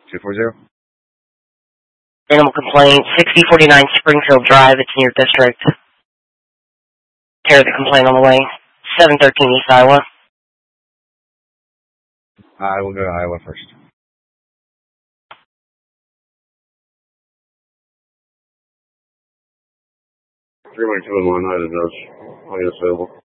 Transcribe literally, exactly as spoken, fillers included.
two four zero. Animal complaint, sixty forty-nine Springfield Drive, it's in your district. Care the complaint on the way. seven thirteen East Iowa. I will go to Iowa first. three one two one, I don't know. I'll get available.